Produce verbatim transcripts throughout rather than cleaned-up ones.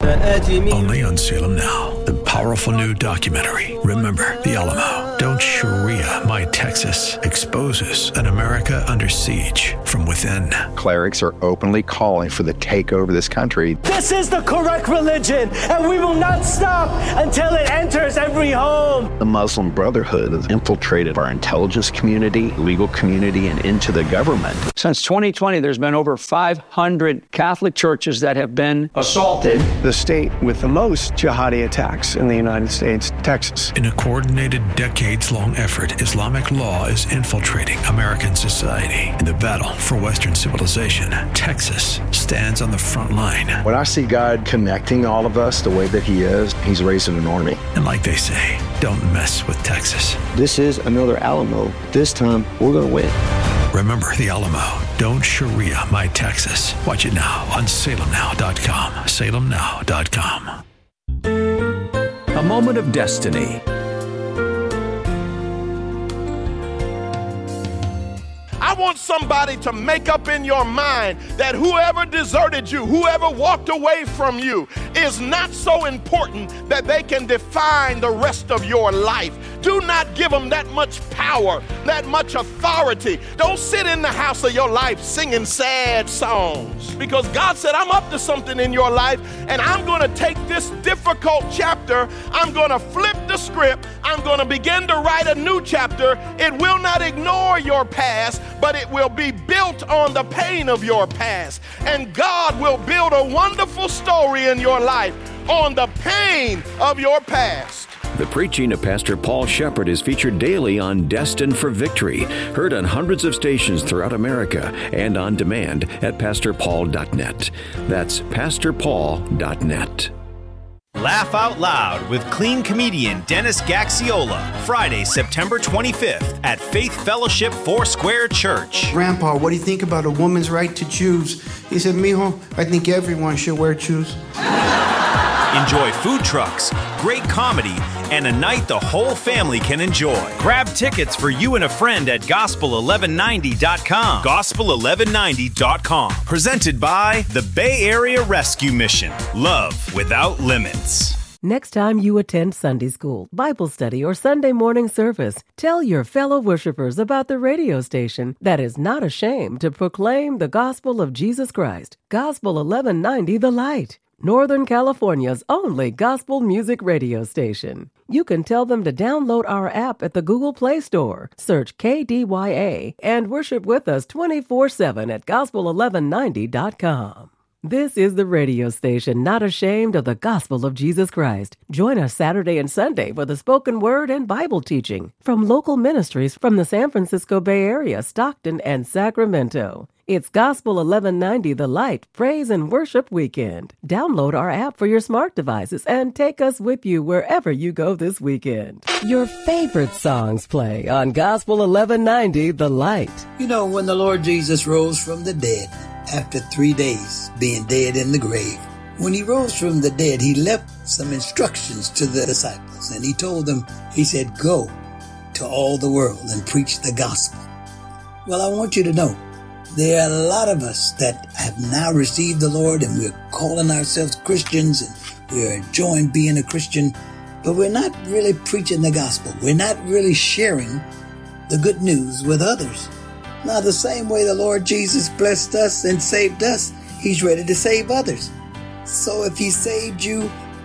Only on Salem Now, the powerful new documentary, Remember the Alamo. Don't Sharia My Texas exposes an America under siege from within. Clerics are openly calling for the takeover of this country. This is the correct religion, and we will not stop until it enters every home. The Muslim Brotherhood has infiltrated our intelligence community, legal community, and into the government. Since twenty twenty, there's been over five hundred Catholic churches that have been assaulted. The state with the most jihadi attacks in the United States, Texas. In a coordinated, decades-long effort, Islamic law is infiltrating American society. In the battle for Western civilization, Texas stands on the front line. When I see God connecting all of us the way that he is, he's raising an army. And like they say, don't mess with Texas. This is another Alamo. This time, we're going to win. Remember the Alamo. Don't Sharia My Texas. Watch it now on Salem Now dot com. Salem Now dot com. A moment of destiny. I want somebody to make up in your mind that whoever deserted you, whoever walked away from you, is not so important that they can define the rest of your life. Do not give them that much power, that much authority. Don't sit in the house of your life singing sad songs, because God said, I'm up to something in your life, and I'm going to take this difficult chapter, I'm going to flip the script, I'm going to begin to write a new chapter. It will not ignore your past, but it will be built on the pain of your past. And God will build a wonderful story in your life on the pain of your past. The preaching of Pastor Paul Shepherd is featured daily on Destined for Victory, heard on hundreds of stations throughout America and on demand at pastor paul dot net. That's pastor paul dot net. Laugh Out Loud with clean comedian Dennis Gaxiola, Friday, September twenty-fifth at Faith Fellowship Foursquare Church. Grandpa, what do you think about a woman's right to choose? He said, mijo, I think everyone should wear shoes. Enjoy food trucks, great comedy, and a night the whole family can enjoy. Grab tickets for you and a friend at gospel eleven ninety dot com. gospel eleven ninety dot com. Presented by the Bay Area Rescue Mission. Love without limits. Next time you attend Sunday school, Bible study, or Sunday morning service, tell your fellow worshipers about the radio station that is not ashamed to proclaim the gospel of Jesus Christ. Gospel eleven ninety The Light. Northern California's only gospel music radio station. You can tell them to download our app at the Google Play Store. Search K D Y A and worship with us twenty-four seven at gospel eleven ninety dot com. This is the radio station not ashamed of the gospel of Jesus Christ. Join us Saturday and Sunday for the spoken word and Bible teaching from local ministries from the San Francisco Bay Area, Stockton, and Sacramento. It's Gospel eleven ninety The Light Praise and Worship Weekend. Download our app for your smart devices and take us with you wherever you go this weekend. Your favorite songs play on Gospel eleven ninety The Light. You know, when the Lord Jesus rose from the dead, after three days being dead in the grave, when he rose from the dead, he left some instructions to the disciples, and he told them, he said, go to all the world and preach the gospel. Well, I want you to know, there are a lot of us that have now received the Lord, and we're calling ourselves Christians, and we're enjoying being a Christian, but we're not really preaching the gospel. We're not really sharing the good news with others. Now, the same way the Lord Jesus blessed us and saved us, he's ready to save others. So if he saved you,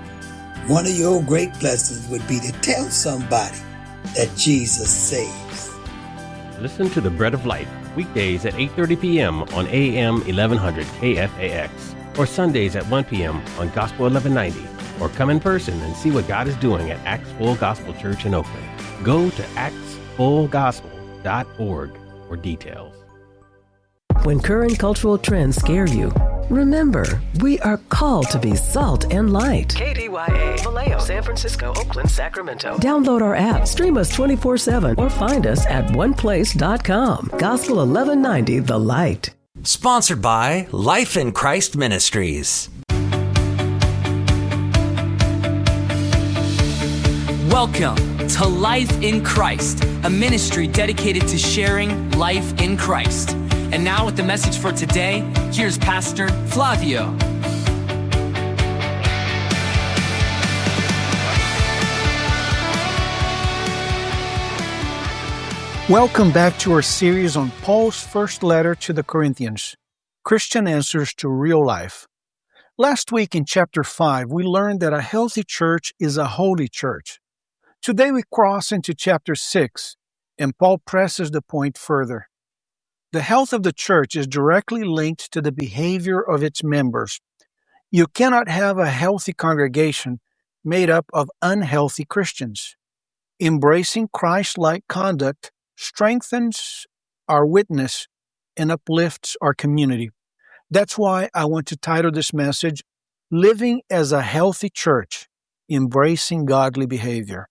one of your great blessings would be to tell somebody that Jesus saves. Listen to The Bread of Life weekdays at eight thirty p.m. on A M eleven hundred K F A X, or Sundays at one p.m. on Gospel eleven ninety, or come in person and see what God is doing at Acts Full Gospel Church in Oakland. Go to acts full gospel dot org for details. When current cultural trends scare you, remember, we are called to be salt and light. K D Y A, Vallejo, San Francisco, Oakland, Sacramento. Download our app, stream us twenty-four seven, or find us at one place dot com. Gospel eleven ninety The Light. Sponsored by Life in Christ Ministries. Welcome to Life in Christ, a ministry dedicated to sharing life in Christ. And now with the message for today, here's Pastor Flavio. Welcome back to our series on Paul's first letter to the Corinthians, Christian Answers to Real Life. Last week in chapter five, we learned that a healthy church is a holy church. Today we cross into chapter six, and Paul presses the point further. The health of the church is directly linked to the behavior of its members. You cannot have a healthy congregation made up of unhealthy Christians. Embracing Christ-like conduct strengthens our witness and uplifts our community. That's why I want to title this message, Living as a Healthy Church, Embracing Godly Behavior.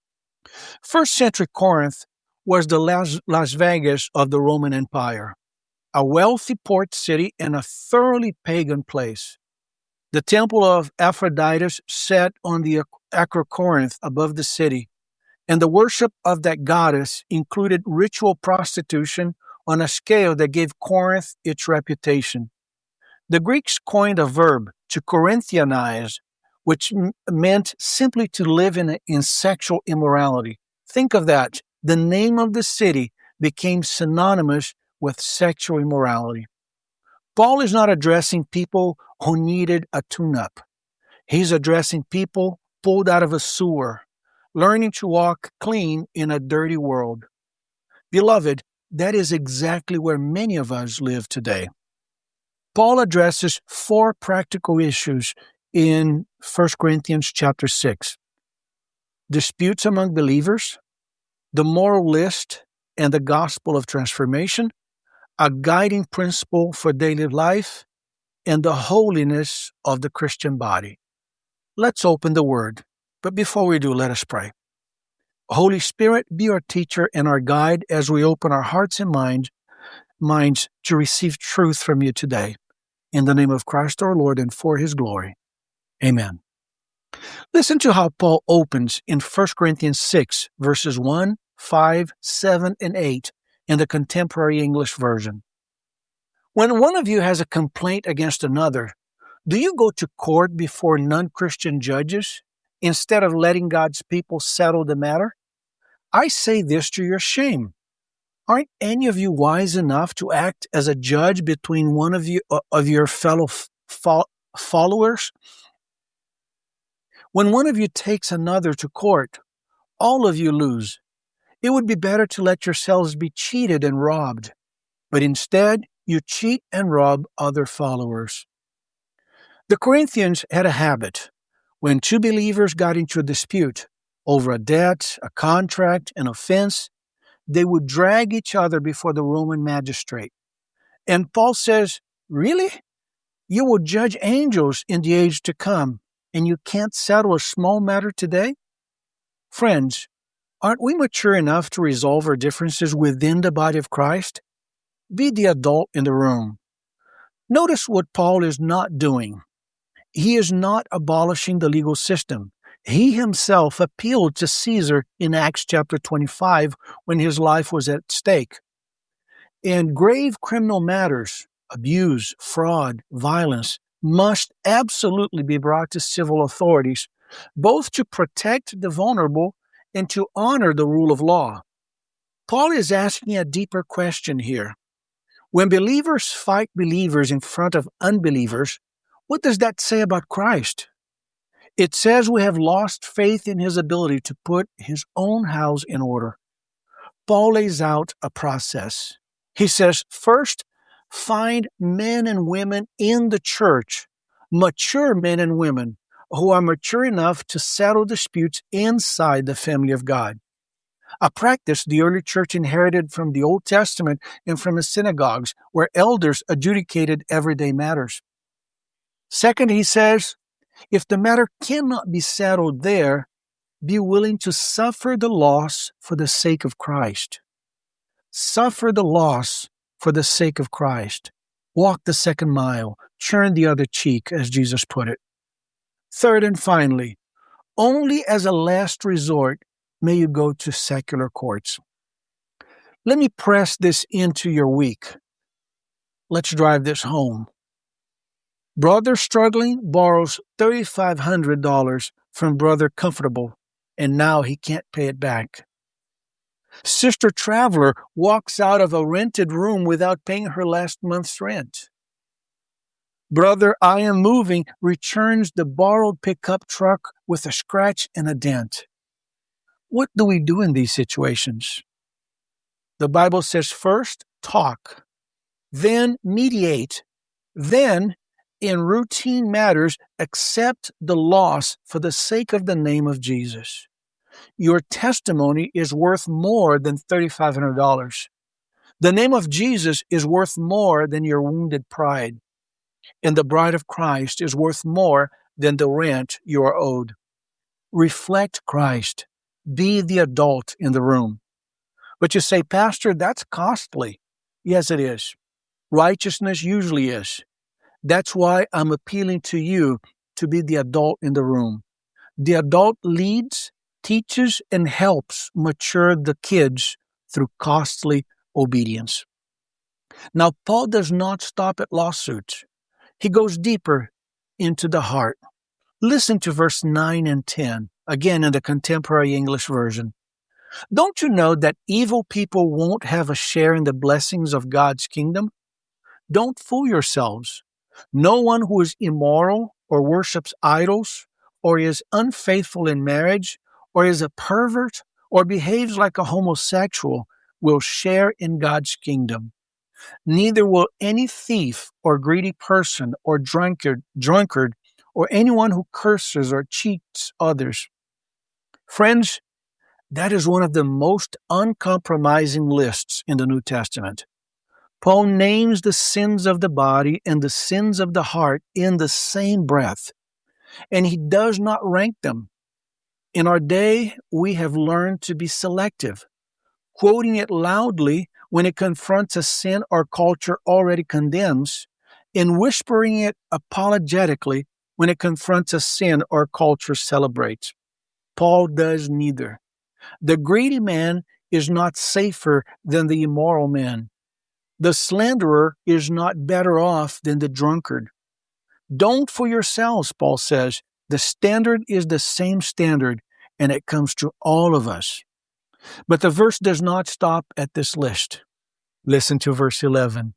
First century Corinth was the Las, Las Vegas of the Roman Empire, a wealthy port city and a thoroughly pagan place. The temple of Aphrodite sat on the Acrocorinth above the city, and the worship of that goddess included ritual prostitution on a scale that gave Corinth its reputation. The Greeks coined a verb, to Corinthianize, which m- meant simply to live in, in sexual immorality. Think of that. The name of the city became synonymous with sexual immorality. Paul is not addressing people who needed a tune-up. He's addressing people pulled out of a sewer, learning to walk clean in a dirty world. Beloved, that is exactly where many of us live today. Paul addresses four practical issues in First Corinthians chapter six. Disputes among believers, the moral list and the gospel of transformation, a guiding principle for daily life, and the holiness of the Christian body. Let's open the Word. But before we do, let us pray. Holy Spirit, be our teacher and our guide as we open our hearts and minds, minds to receive truth from you today. In the name of Christ our Lord and for his glory. Amen. Listen to how Paul opens in First Corinthians six, verses one, five, seven, and eight in the Contemporary English Version. When one of you has a complaint against another, do you go to court before non-Christian judges instead of letting God's people settle the matter? I say this to your shame. Aren't any of you wise enough to act as a judge between one of you of your fellow fo- followers? When one of you takes another to court, all of you lose. It would be better to let yourselves be cheated and robbed, but instead you cheat and rob other followers. The Corinthians had a habit. When two believers got into a dispute over a debt, a contract, an offense, they would drag each other before the Roman magistrate. And Paul says, really? You will judge angels in the age to come, and you can't settle a small matter today? Friends, aren't we mature enough to resolve our differences within the body of Christ? Be the adult in the room. Notice what Paul is not doing. He is not abolishing the legal system. He himself appealed to Caesar in Acts chapter twenty-five when his life was at stake. In grave criminal matters, abuse, fraud, violence must absolutely be brought to civil authorities, both to protect the vulnerable and to honor the rule of law. Paul is asking a deeper question here. When believers fight believers in front of unbelievers, what does that say about Christ? It says we have lost faith in his ability to put his own house in order. Paul lays out a process. He says, first, find men and women in the church, mature men and women who are mature enough to settle disputes inside the family of God. A practice the early church inherited from the Old Testament and from the synagogues where elders adjudicated everyday matters. Second, he says, if the matter cannot be settled there, be willing to suffer the loss for the sake of Christ. Suffer the loss for the sake of Christ. Walk the second mile, turn the other cheek, as Jesus put it. Third and finally, only as a last resort may you go to secular courts. Let me press this into your week. Let's drive this home. Brother Struggling borrows three thousand five hundred dollars from Brother Comfortable, and now he can't pay it back. Sister Traveler walks out of a rented room without paying her last month's rent. Brother I Am Moving returns the borrowed pickup truck with a scratch and a dent. What do we do in these situations? The Bible says first, talk, then mediate, then, in routine matters, accept the loss for the sake of the name of Jesus. Your testimony is worth more than three thousand five hundred dollars. The name of Jesus is worth more than your wounded pride. And the bride of Christ is worth more than the rent you are owed. Reflect Christ. Be the adult in the room. But you say, Pastor, that's costly. Yes, it is. Righteousness usually is. That's why I'm appealing to you to be the adult in the room. The adult leads, teaches, and helps mature the kids through costly obedience. Now, Paul does not stop at lawsuits. He goes deeper into the heart. Listen to verse nine and ten, again in the Contemporary English Version. Don't you know that evil people won't have a share in the blessings of God's kingdom? Don't fool yourselves. No one who is immoral or worships idols or is unfaithful in marriage or is a pervert or behaves like a homosexual will share in God's kingdom. Neither will any thief or greedy person or drunkard, drunkard or anyone who curses or cheats others. Friends, that is one of the most uncompromising lists in the New Testament. Paul names the sins of the body and the sins of the heart in the same breath, and he does not rank them. In our day, we have learned to be selective, quoting it loudly when it confronts a sin our culture already condemns, and whispering it apologetically when it confronts a sin our culture celebrates. Paul does neither. The greedy man is not safer than the immoral man. The slanderer is not better off than the drunkard. Don't fool yourselves, Paul says. The standard is the same standard, and it comes to all of us. But the verse does not stop at this list. Listen to verse eleven.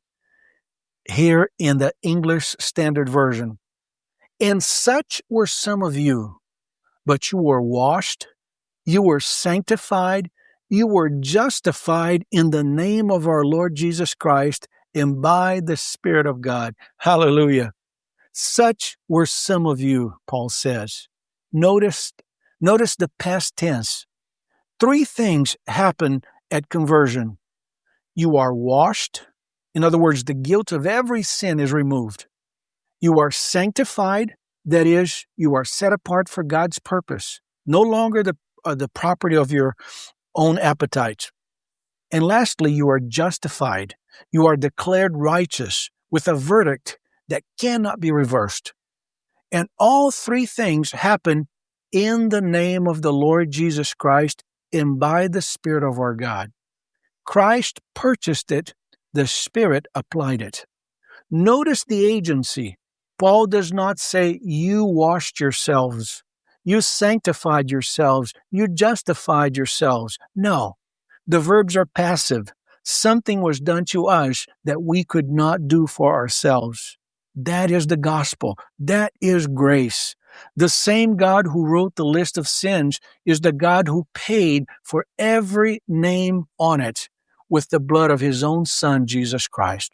Here in the English Standard Version. And such were some of you, but you were washed, you were sanctified, you were justified in the name of our Lord Jesus Christ and by the Spirit of God. Hallelujah. Such were some of you, Paul says. Notice, notice the past tense. Three things happen at conversion. You are washed. In other words, the guilt of every sin is removed. You are sanctified. That is, you are set apart for God's purpose. No longer the, uh, the property of your own appetites. And lastly, you are justified. You are declared righteous with a verdict that cannot be reversed. And all three things happen in the name of the Lord Jesus Christ and by the Spirit of our God. Christ purchased it. The Spirit applied it. Notice the agency. Paul does not say, you washed yourselves, you sanctified yourselves, you justified yourselves. No, the verbs are passive. Something was done to us that we could not do for ourselves. That is the gospel. That is grace. The same God who wrote the list of sins is the God who paid for every name on it with the blood of his own Son, Jesus Christ.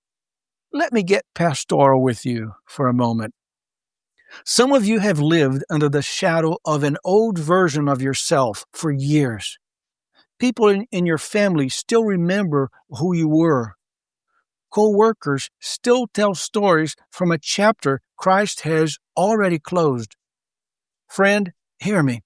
Let me get pastoral with you for a moment. Some of you have lived under the shadow of an old version of yourself for years. People in, in your family still remember who you were. Co-workers still tell stories from a chapter Christ has already closed. Friend, hear me.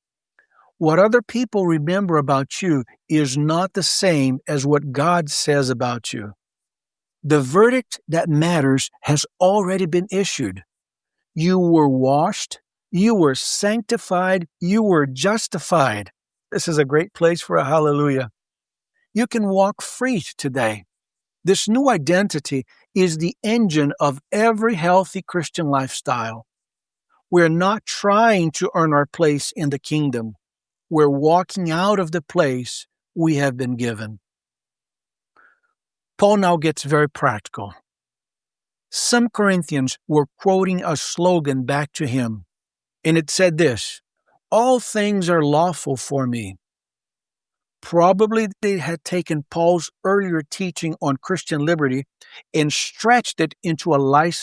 What other people remember about you is not the same as what God says about you. The verdict that matters has already been issued. You were washed, you were sanctified, you were justified. This is a great place for a hallelujah. You can walk free today. This new identity is the engine of every healthy Christian lifestyle. We're not trying to earn our place in the kingdom. We're walking out of the place we have been given. Paul now gets very practical. Some Corinthians were quoting a slogan back to him, and it said this, "All things are lawful for me." Probably they had taken Paul's earlier teaching on Christian liberty and stretched it into a license